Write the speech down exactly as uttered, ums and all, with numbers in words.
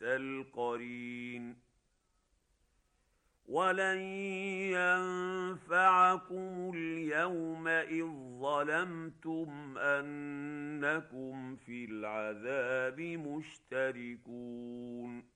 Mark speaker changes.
Speaker 1: القرين ولن ينفعكم اليوم إذ ظلمتم أنكم في العذاب مشتركون